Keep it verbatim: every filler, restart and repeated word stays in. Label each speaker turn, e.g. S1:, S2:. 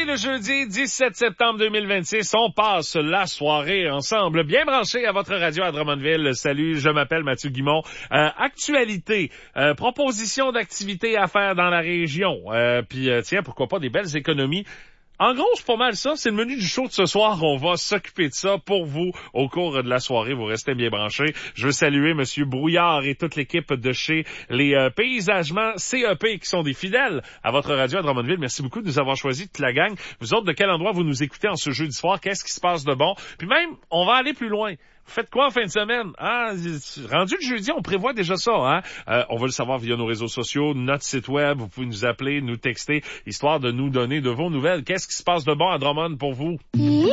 S1: le jeudi dix-sept septembre deux mille vingt-six. On passe la soirée ensemble, bien branché à votre radio à Drummondville. Salut, je m'appelle Mathieu Guimont. Euh, actualité, euh, proposition d'activités à faire dans la région. Euh, Puis euh, tiens, pourquoi pas des belles économies. En gros, c'est pas mal ça. C'est le menu du show de ce soir. On va s'occuper de ça pour vous au cours de la soirée. Vous restez bien branchés. Je veux saluer Monsieur Brouillard et toute l'équipe de chez les euh, Paysagements C E P qui sont des fidèles à votre radio à Drummondville. Merci beaucoup de nous avoir choisis, toute la gang. Vous autres, de quel endroit vous nous écoutez en ce jeudi soir? Qu'est-ce qui se passe de bon? Puis même, on va aller plus loin. Vous faites quoi en fin de semaine? Ah, rendu le jeudi, on prévoit déjà ça, hein? Euh, on veut le savoir via nos réseaux sociaux, notre site web. Vous pouvez nous appeler, nous texter, histoire de nous donner de vos nouvelles. Qu'est-ce qui se passe de bon à Drummond pour vous?